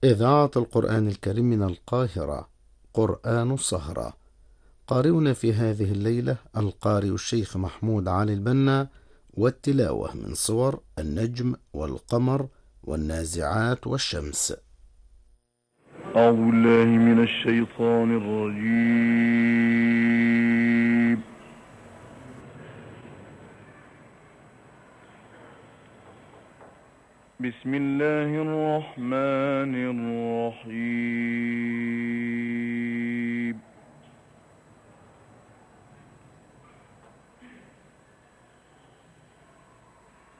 إذاعة القرآن الكريم من القاهرة. قرآن السهرة. قارئنا في هذه الليلة القارئ الشيخ محمود علي البنا، والتلاوة من صور النجم والقمر والنازعات والشمس. أعوذ بالله من الشيطان الرجيم. بسم الله الرحمن الرحيم.